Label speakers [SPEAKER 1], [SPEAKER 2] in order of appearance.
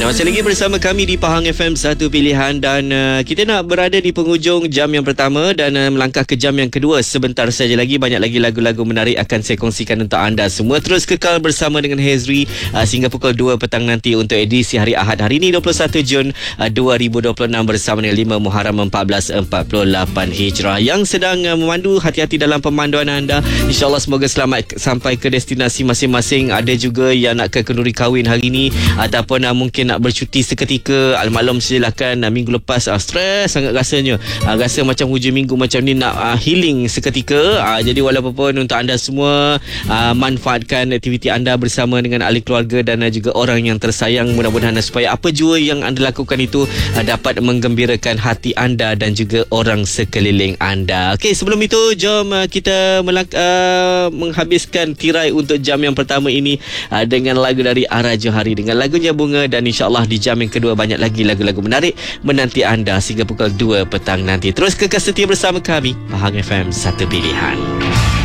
[SPEAKER 1] Masih lagi bersama kami di Pahang FM Satu Pilihan. Dan kita nak berada di penghujung jam yang pertama dan melangkah ke jam yang kedua. Sebentar saja lagi, banyak lagi lagu-lagu menarik akan saya kongsikan untuk anda semua. Terus kekal bersama dengan Hezri sehingga pukul 2 petang nanti untuk edisi hari Ahad hari ini 21 Jun 2026 bersama dengan 5 Muharram 1448 Hijrah. Yang sedang memandu, hati-hati dalam pemanduan anda. InsyaAllah semoga selamat sampai ke destinasi masing-masing. Ada juga yang nak ke kenduri kahwin hari ini ataupun mungkin nak bercuti seketika. Maklum silakan, minggu lepas stres sangat rasanya. Rasa macam hujung minggu macam ni nak healing seketika. Jadi walaupun untuk anda semua, manfaatkan aktiviti anda bersama dengan ahli keluarga dan juga orang yang tersayang. Mudah-mudahan supaya apa jua yang anda lakukan itu dapat menggembirakan hati anda dan juga orang sekeliling anda. Okey, sebelum itu jom kita menghabiskan tirai untuk jam yang pertama ini dengan lagu dari Ara Johari dengan lagunya Bunga. Dan insyaAllah di jam yang kedua banyak lagi lagu-lagu menarik menanti anda sehingga pukul 2 petang nanti. Terus kekal setia bersama kami, Pahang FM Satu Pilihan.